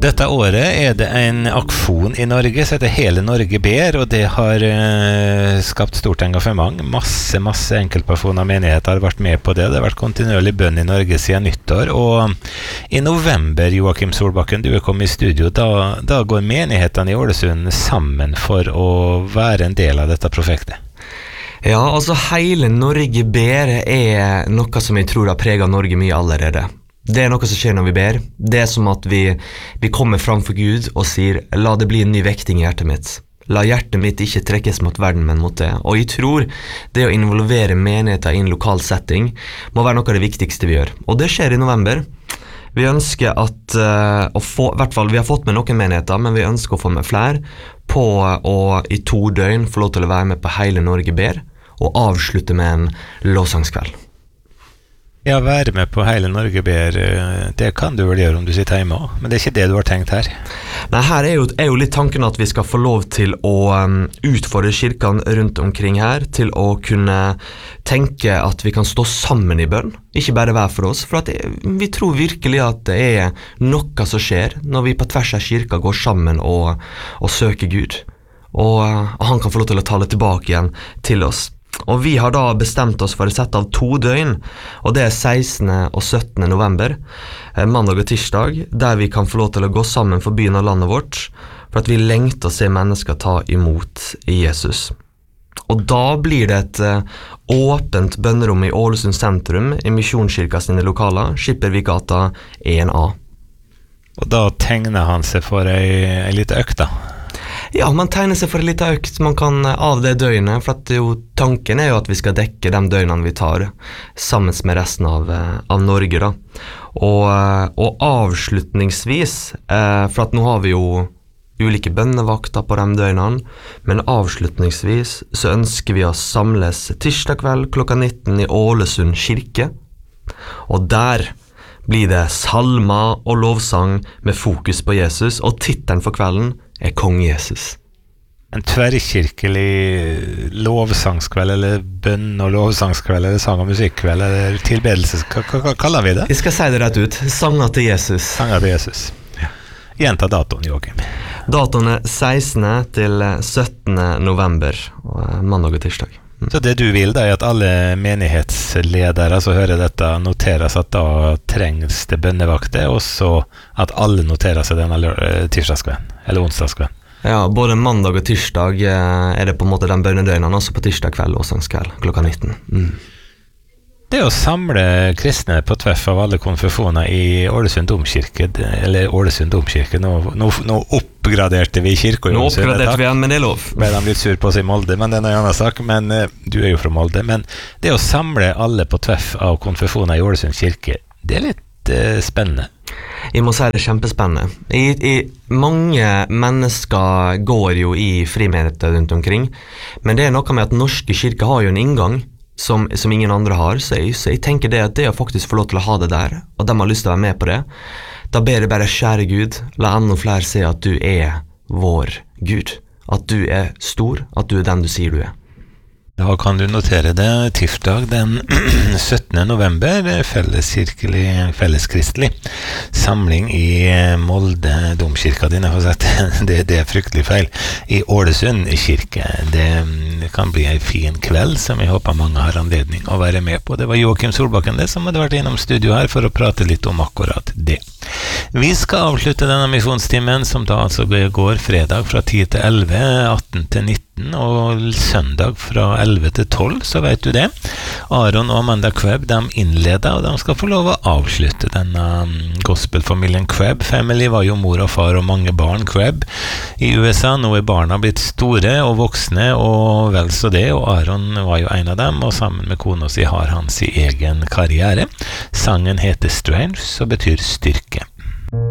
Dette året det en aksjon I Norge som heter Hele Norge ber, og det har skapt stort engasjement. Masse enkeltpersoner og menigheter har vært med på det. Det har vært kontinuerlig bønn I Norge siden nyttår, og I november, Joakim Solbakken, du kommet I studio, da går menighetene I Ålesund sammen for å være en del av dette prosjektet. Ja, altså Hele Norge ber noe som jeg tror har preget Norge mye allerede. Det noe som skjer når vi ber. Det som at vi kommer fram for Gud og sier, la det bli en ny vekting I hjertet mitt. La hjertet mitt ikke trekkes mot verden, men mot det. Og jeg tror det å involvere menigheter I en lokal setting må være noe av det viktigste vi gjør. Og det skjer I november. Vi ønsker at, I hvert fall vi har fått med noen menigheter, men vi ønsker å få med flere på å I 2 døgn få lov til å være med på Hele Norge ber, og avslutte med en lovsangskveld. Ja, være med på Hele Norge ber, det kan du vel gjøre om du sitter hjemme også, men det ikke det du har tenkt her. Nei, her jo litt tanken at vi skal få lov til å utfordre kirken rundt omkring her, til å kunne tenke at vi kan stå sammen I bønn, ikke bare hver for oss, for at vi tror virkelig at det noe som skjer når vi på tvers av kirken går sammen og søker Gud, og han kan få lov til å tale tilbake igjen til oss. Og vi har da bestemt oss for å sette av 2 døgn, og det 16. og 17. november, mandag og tirsdag, der vi kan få lov til å gå sammen for byen og landet vårt, for at vi lengter å se mennesker ta imot Jesus. Og da blir det et åpent bønnerom I Ålesund sentrum, I Misjonskirka sine lokaler, Skippervikgata 1A. Og da tegner han seg for en liten økt da? Ja, man tegner seg for en liten økt man kan av det døgnet, for at tanken jo at vi skal dekke de døgnene vi tar sammen med resten av Norge da. Og avslutningsvis, for at nå har vi jo ulike bønnevakter på de døgnene, men avslutningsvis så ønsker vi å samles tirsdag kveld klokka 19 I Ålesund kirke, og der blir det salmer og lovsang med fokus på Jesus, og titelen for kvelden Kong Jesus. En tverrkirkelig lovsangskveld, eller bønn- og lovsangskveld, eller sang- og musikkveld, eller tilbedelse, hva kaller vi det? Vi skal si det rett ut, sanger til Jesus. Sanger til Jesus, ja. Gjenta datoen, Joakim. Datoen 16. til 17. november, mandag og tirsdag. Så det du vil da at alle menighetsledere som hører dette noteres at da trengs det bønnevakter, og så at alle noterer seg denne tirsdagskvelden, eller onsdagskvelden. Ja, både mandag og tirsdag det på en måte den bønnedøgnene, også på tirsdag kveld og lovsangskveld klokka 19. Det å samle kristne på tvers av alle konfesjoner I Ålesund domkirke, eller Ålesund domkirke, nå oppgraderte vi kirke I Ålesund. Nå oppgraderte vi den, men det lov. Ble de litt sur på oss I Molde, men det en annen sak, men du jo fra Molde. Men det å samle alle på tvers av konfesjoner I Ålesund kirke, det litt spennende. Jeg må si det kjempespennende. Mange mennesker går jo I frimenigheter rundt omkring, men det noe med at norske kirker har jo en inngang, som ingen andre har, så jeg tenker det at det å faktisk få lov til å ha det der, og de har lyst til å være med på det, da ber jeg bare kjære Gud, la enda flere se at du vår Gud, at du stor, at du den du sier du Da kan du notere det tirsdag den 17. november, felleskristelig samling I Molde domkirka din, jeg har sagt, det fryktelig feil, I Ålesund kirke. Det kan bli en fin kveld som jeg håper mange har anledning å være med på. Det var Joakim Solbakken som hadde vært innom studio her for å prate litt om akkurat det. Vi skal avslutte denne misjonstimen som da altså går fredag fra 10 til 11, 18 til 19 og søndag fra 11 til 12, så vet du det. Aron og Amanda Quebb, de innleder, og de skal få lov å avslutte denne gospelfamilien Quebb. Family var jo mor og far og mange barn Quebb I USA. Nå barna blitt store og voksne og vel så det, og Aron var jo en av dem, og sammen med kona si har han sin egen karriere. Sangen heter Strange, så betyr styrke.